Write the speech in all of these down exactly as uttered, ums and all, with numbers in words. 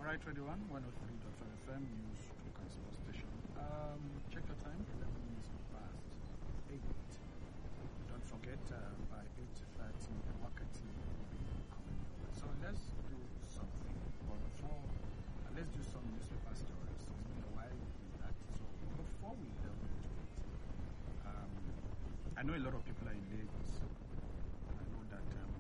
Right, twenty-one, one oh three point five F M, News Talk and Sports Station. Um, check your time, eleven minutes past eight. Don't forget, uh, by eight thirty, Wakati will be coming your way. So let's do something. But before, uh, let's do some newspaper stories. It's been a while we did that. So before we delve into it, um, I know a lot of people are in Lagos. I know that um,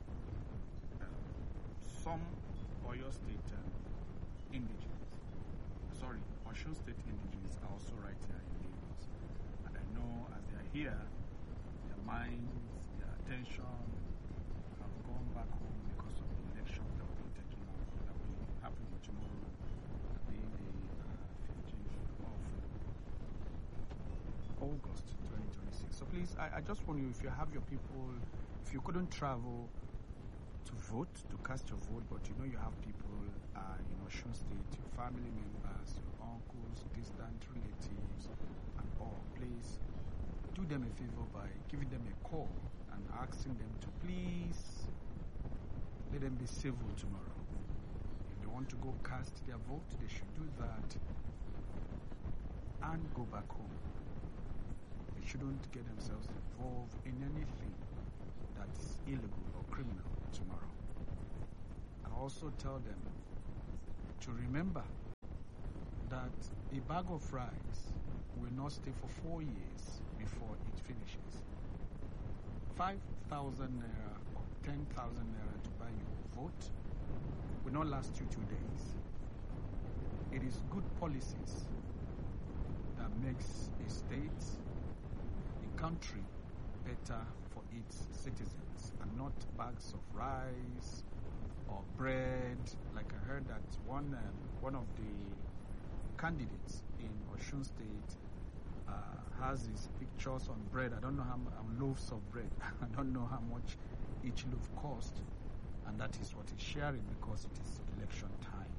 uh, some Oyo State um, indigenes, sorry, Osun State indigenes are also right here in Lagos. And I know as they are here, their minds, their attention have gone back home because of the election that will be taking up, that will be happening tomorrow, being the uh, fifteenth of August twenty twenty-six. So please, I, I just want you, if you have your people, if you couldn't travel to vote, to cast your vote, but you know you have people uh, in Osun State, your family members, your uncles, distant relatives, and all, please do them a favor by giving them a call and asking them to please let them be civil tomorrow. If they want to go cast their vote, they should do that and go back home. They shouldn't get themselves involved in anything that's illegal or criminal tomorrow. And also tell them to remember that a bag of rice will not stay for four years before it finishes. Five thousand naira or ten thousand naira to buy your vote will not last you two days. It is good policies that makes a state, a country, better for its citizens, and not bags of rice or bread. Like I heard that one um, one of the candidates in Osun State uh, has his pictures on bread. I don't know how um, loaves of bread. I don't know how much each loaf cost, and that is what he's sharing because it is election time.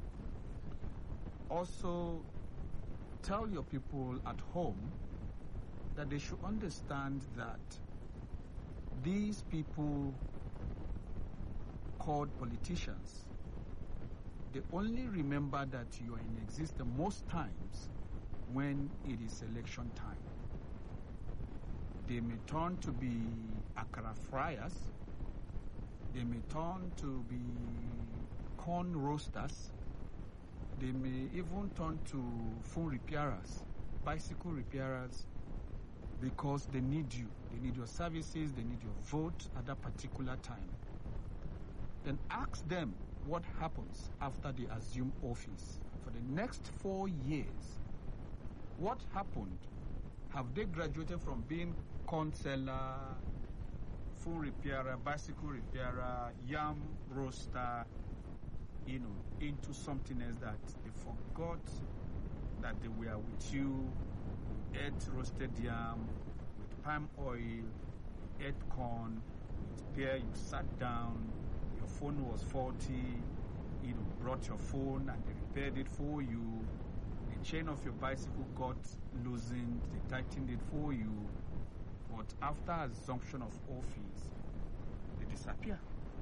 Also, tell your people at home that they should understand that these people called politicians, they only remember that you are in existence most times when it is election time. They may turn to be akara fryers, they may turn to be corn roasters, they may even turn to phone repairers, bicycle repairers, because they need you. They need your services, they need your vote at that particular time. Then ask them what happens after they assume office. For the next four years, what happened? Have they graduated from being corn seller, phone repairer, bicycle repairer, yam roaster, you know, into something else that they forgot that they were with you? Ate roasted yam with palm oil, ate corn, with beer, you sat down, your phone was faulty, you know, brought your phone and they repaired it for you, the chain of your bicycle got loosened, they tightened it for you, but after assumption of office, they disappear.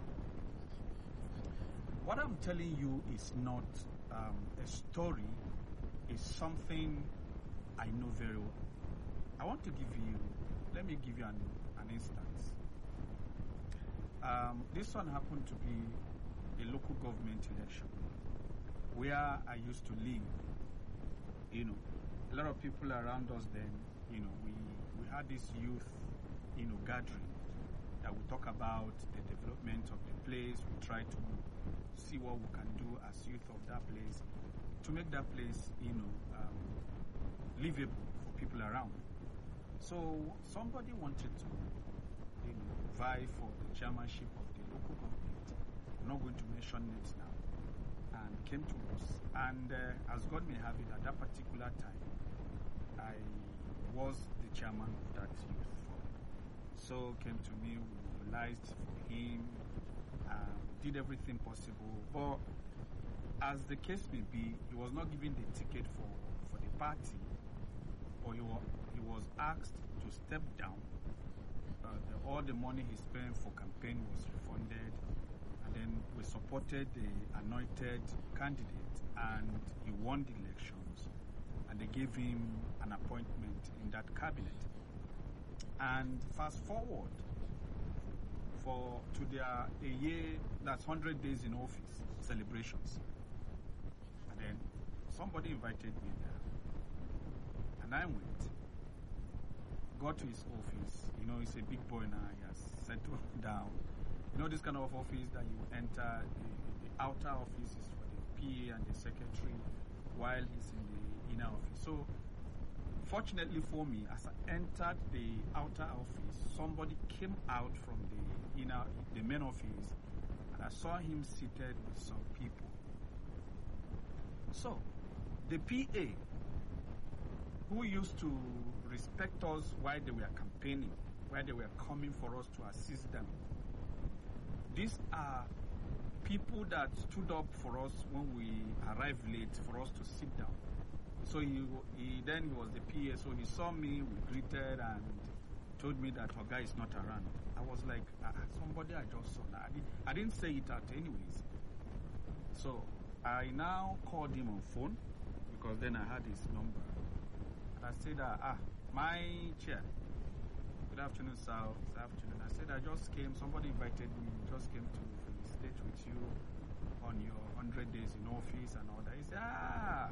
What I'm telling you is not um, a story, it's something I know very well. I want to give you, let me give you an, an instance. Um, this one happened to be a local government election where I used to live. You know, a lot of people around us then, you know, we, we had this youth, you know, gathering that we talk about the development of the place. We try to see what we can do as youth of that place to make that place, you know, um, livable for people around. So somebody wanted to, you know, vie for the chairmanship of the local government. I'm not going to mention names now. And came to us. And uh, as God may have it, at that particular time, I was the chairman of that youth forum. So came to me, we mobilized for him, um, did everything possible. But as the case may be, he was not given the ticket for, for the party, or he was, he was asked to step down. Uh, the, all the money he spent for campaign was refunded, and then we supported the anointed candidate, and he won the elections, and they gave him an appointment in that cabinet. And fast forward for to their a year, that's one hundred days in office celebrations. And then somebody invited me there. And I went, got to his office. You know, he's a big boy now, he has settled down. You know, this kind of office that you enter, the, the outer office is for the P A and the secretary, while he's in the inner office. So, fortunately for me, as I entered the outer office, somebody came out from the inner, the main office, and I saw him seated with some people. So, the P A, who used to respect us while they were campaigning, while they were coming for us to assist them, these are people that stood up for us when we arrived late for us to sit down. So he, he then he was the P A, so he saw me, we greeted and told me that our guy is not around. I was like, ah, somebody I just saw. I, did, I didn't say it out anyways. So I now called him on phone, because then I had his number. And I said, ah, my chair. Good afternoon, sir. Good afternoon. I said, I just came, somebody invited me, just came to felicitate with you on your one hundred days in office and all that. He said, ah,